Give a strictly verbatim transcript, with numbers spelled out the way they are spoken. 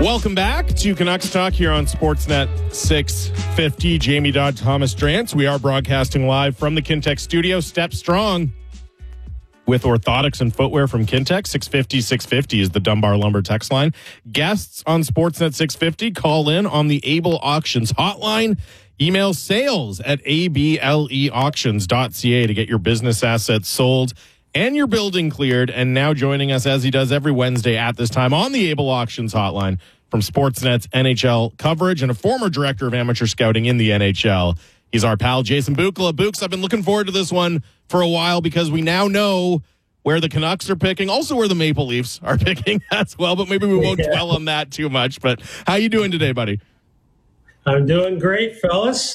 Welcome back to Canucks Talk here on Sportsnet six fifty. Jamie Dodd, Thomas Drance. We are broadcasting live from the Kintec studio. Step strong with orthotics and footwear from Kintec. six fifty, six fifty is the Dunbar Lumber text line. Guests on Sportsnet six fifty, call in on the Able Auctions hotline. Email sales at a b l e auctions dot c a to get your business assets sold and your building cleared. And now joining us, as he does every Wednesday at this time, on the Able Auctions hotline from Sportsnet's N H L coverage and a former director of amateur scouting in the N H L. He's our pal, Jason Bukala. Books, I've been looking forward to this one for a while because we now know where the Canucks are picking, also where the Maple Leafs are picking as well, but maybe we won't yeah. dwell on that too much. But how you doing today, buddy? I'm doing great, fellas.